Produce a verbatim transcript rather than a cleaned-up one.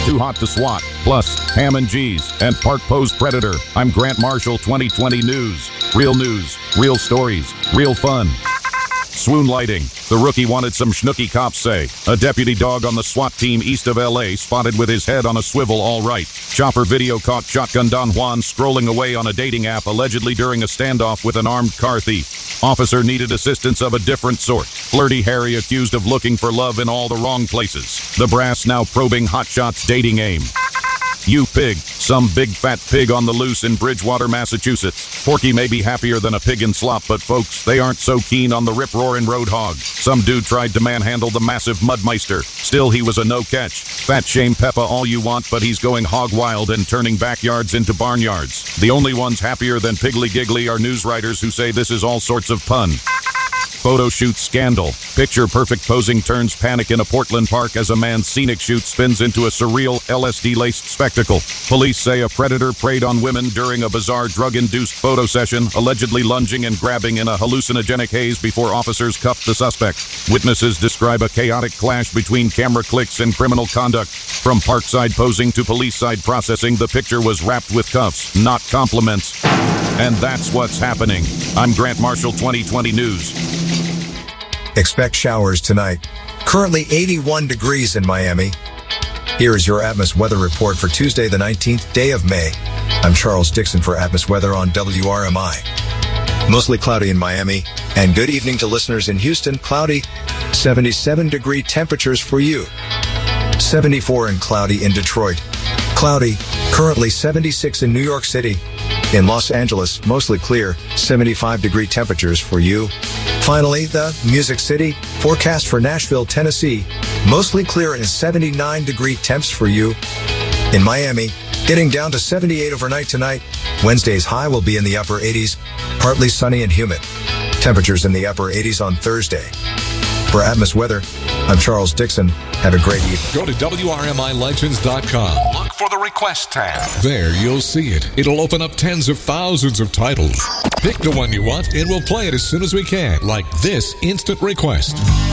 Too Hot to Swat, plus Ham and G's, and Park Post Predator. I'm Grant Marshall, twenty twenty News. Real news, real stories, real fun. Swoon lighting. The Rookie wanted some schnooky, cops say. A deputy dog on the SWAT team east of L A spotted with his head on a swivel all right. Chopper video caught Shotgun Don Juan strolling away on a dating app allegedly during a standoff with an armed car thief. Officer needed assistance of a different sort. Flirty Harry accused of looking for love in all the wrong places. The brass now probing Hotshot's dating aim. You pig. Some big fat pig on the loose in Bridgewater, Massachusetts. Porky may be happier than a pig in slop, but folks, they aren't so keen on the rip-roaring roadhog. Some dude tried to manhandle the massive Mudmeister. Still, he was a no-catch. Fat shame Peppa all you want, but he's going hog wild and turning backyards into barnyards. The only ones happier than Piggly Giggly are news writers who say this is all sorts of pun. Photo shoot scandal. Picture-perfect posing turns panic in a Portland park as a man's scenic shoot spins into a surreal L S D-laced spectacle. Police say a predator preyed on women during a bizarre drug-induced photo session, allegedly lunging and grabbing in a hallucinogenic haze before officers cuffed the suspect. Witnesses describe a chaotic clash between camera clicks and criminal conduct. From parkside posing to police-side processing, the picture was wrapped with cuffs, not compliments. And that's what's happening. I'm Grant Marshall, twenty twenty News. Expect showers tonight. Currently eighty-one degrees in Miami. Here is your Atmos weather report for Tuesday, the nineteenth day of May. I'm Charles Dixon for Atmos Weather on W R M I. Mostly cloudy in Miami. And good evening to listeners in Houston. Cloudy, seventy-seven degree temperatures for you. seventy-four and cloudy in Detroit. Cloudy, currently seventy-six in New York City. In Los Angeles, mostly clear, seventy-five degree temperatures for you. Finally, the Music City, forecast for Nashville, Tennessee, mostly clear and seventy-nine degree temps for you. In Miami, getting down to seventy-eight overnight tonight. Wednesday's high will be in the upper eighties, partly sunny and humid. Temperatures in the upper eighties on Thursday. For Atmos Weather, I'm Charles Dixon. Have a great evening. Go to W R M I Legends dot com. Look for the Request tab. There you'll see it. It'll open up tens of thousands of titles. Pick the one you want and we'll play it as soon as we can, like this instant request.